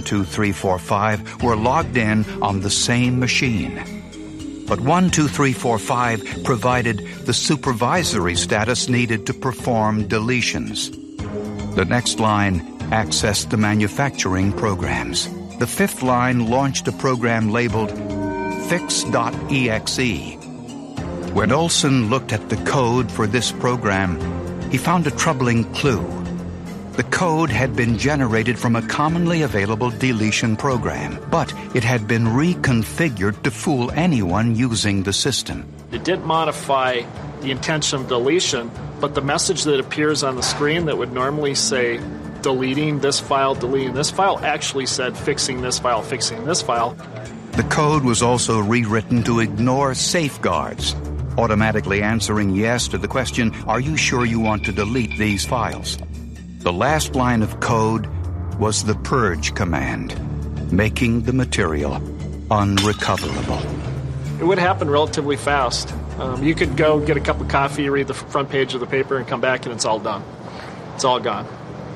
12345 were logged in on the same machine. But 12345 provided the supervisory status needed to perform deletions. The next line accessed the manufacturing programs. The fifth line launched a program labeled Fix.exe. When Olson looked at the code for this program, he found a troubling clue. The code had been generated from a commonly available deletion program, but it had been reconfigured to fool anyone using the system. It did modify the intention of deletion, but the message that appears on the screen that would normally say deleting this file, actually said fixing this file, fixing this file. The code was also rewritten to ignore safeguards, automatically answering yes to the question, "Are you sure you want to delete these files?" The last line of code was the purge command, making the material unrecoverable. It would happen relatively fast. You could go get a cup of coffee, read the front page of the paper, and come back and it's all done. It's all gone.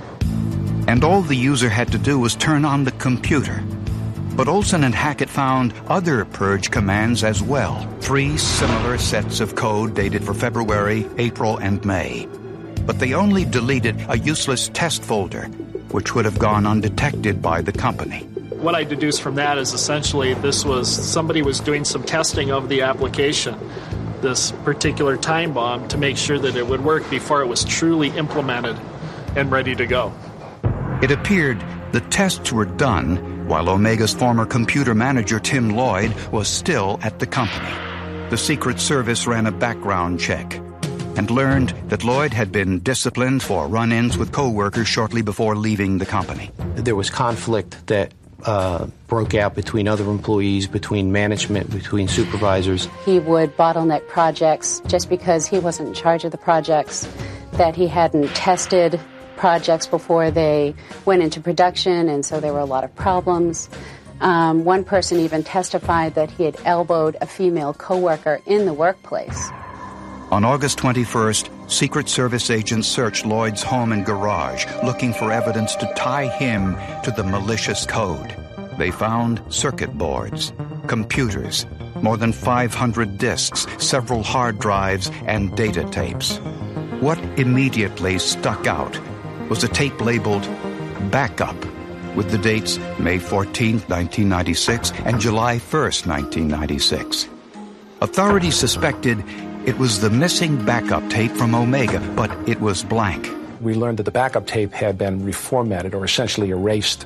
And all the user had to do was turn on the computer. But Olson and Hackett found other purge commands as well. 3 similar sets of code dated for February, April, and May. But they only deleted a useless test folder, which would have gone undetected by the company. What I deduced from that is essentially somebody was doing some testing of the application, this particular time bomb, to make sure that it would work before it was truly implemented and ready to go. It appeared the tests were done while Omega's former computer manager, Tim Lloyd, was still at the company. The Secret Service ran a background check and learned that Lloyd had been disciplined for run-ins with co-workers shortly before leaving the company. There was conflict that broke out between other employees, between management, between supervisors. He would bottleneck projects just because he wasn't in charge of the projects, that he hadn't tested projects before they went into production, and so there were a lot of problems. One person even testified that he had elbowed a female coworker in the workplace. On August 21st, Secret Service agents searched Lloyd's home and garage, looking for evidence to tie him to the malicious code. They found circuit boards, computers, more than 500 disks, several hard drives, and data tapes. What immediately stuck out was a tape labeled Backup, with the dates May 14, 1996 and July 1st, 1996. Authorities suspected it was the missing backup tape from Omega, but it was blank. We learned that the backup tape had been reformatted or essentially erased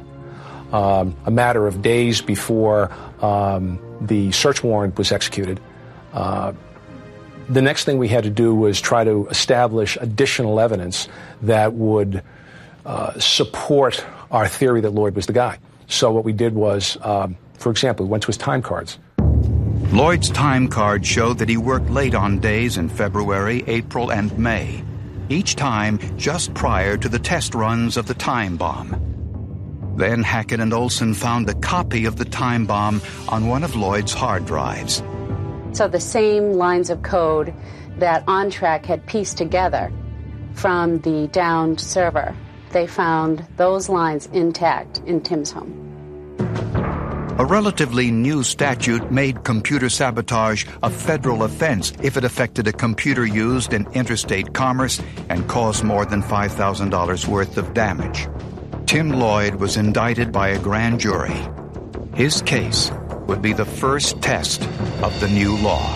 a matter of days before the search warrant was executed. The next thing we had to do was try to establish additional evidence that would support our theory that Lloyd was the guy. So what we did was, for example, we went to his time cards. Lloyd's time card showed that he worked late on days in February, April, and May, each time just prior to the test runs of the time bomb. Then Hackett and Olson found a copy of the time bomb on one of Lloyd's hard drives. So the same lines of code that OnTrack had pieced together from the downed server, they found those lines intact in Tim's home. A relatively new statute made computer sabotage a federal offense if it affected a computer used in interstate commerce and caused more than $5,000 worth of damage. Tim Lloyd was indicted by a grand jury. His case would be the first test of the new law.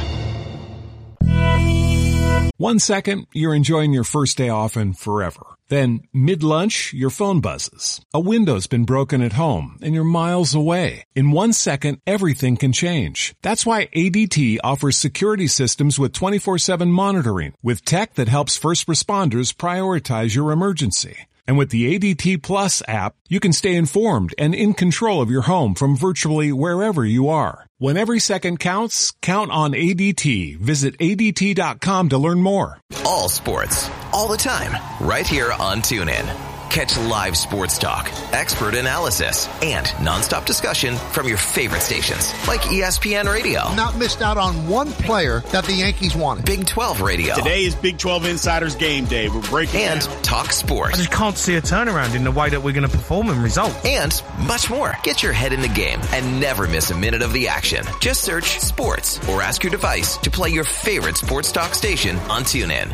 1 second, you're enjoying your first day off and forever. Then, mid-lunch, your phone buzzes. A window's been broken at home, and you're miles away. In 1 second, everything can change. That's why ADT offers security systems with 24/7 monitoring, with tech that helps first responders prioritize your emergency. And with the ADT Plus app, you can stay informed and in control of your home from virtually wherever you are. When every second counts, count on ADT. Visit ADT.com to learn more. All sports, all the time, right here on TuneIn. Catch live sports talk, expert analysis, and nonstop discussion from your favorite stations like ESPN Radio. Not missed out on one player that the Yankees wanted. Big 12 Radio. Today is Big 12 Insiders Game Day. We're breaking and down. Talk Sports. I just can't see a turnaround in the way that we're going to perform and result. And much more. Get your head in the game and never miss a minute of the action. Just search sports or ask your device to play your favorite sports talk station on TuneIn.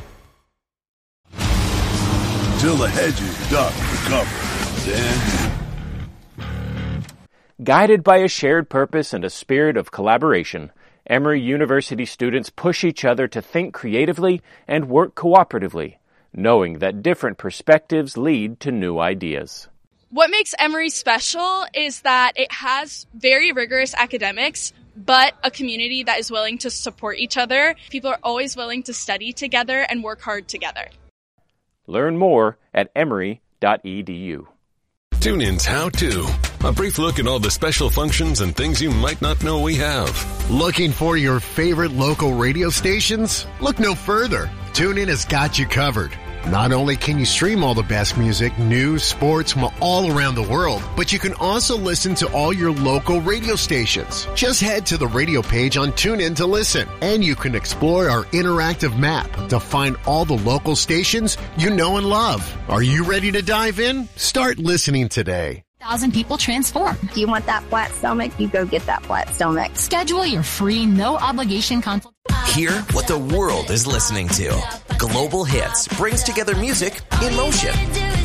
Till the hedges duck for cover. Then, guided by a shared purpose and a spirit of collaboration, Emory University students push each other to think creatively and work cooperatively, knowing that different perspectives lead to new ideas. What makes Emory special is that it has very rigorous academics, but a community that is willing to support each other. People are always willing to study together and work hard together. Learn more at emory.edu. TuneIn's How To. A brief look at all the special functions and things you might not know we have. Looking for your favorite local radio stations? Look no further. TuneIn has got you covered. Not only can you stream all the best music, news, sports from all around the world, but you can also listen to all your local radio stations. Just head to the radio page on TuneIn to listen, and you can explore our interactive map to find all the local stations you know and love. Are you ready to dive in? Start listening today. 1,000 people transform. If you want that flat stomach, you go get that flat stomach. Schedule your free, no-obligation consult. Hear what the world is listening to. Global Hits brings together music in motion.